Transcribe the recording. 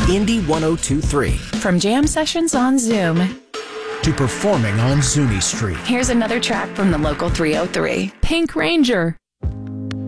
Indie 1023. From jam sessions on Zoom to performing on Zuni Street. Here's another track from the local 303. Pink Ranger.